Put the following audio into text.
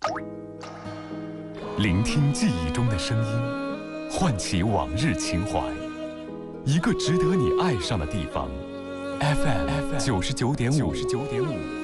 聆听记忆中的声音，唤起往日情怀。一个值得你爱上的地方。FM 99.5。